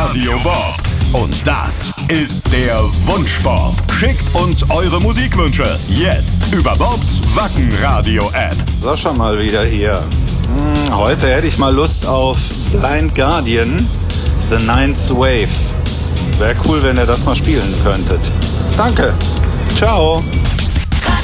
Radio Bob. Und das ist der Wunschbob. Schickt uns eure Musikwünsche jetzt über Bobs Wacken-Radio-App. Sascha mal wieder hier. Heute hätte ich mal Lust auf Blind Guardian, The Ninth Wave. Wäre cool, wenn ihr das mal spielen könntet. Danke. Ciao.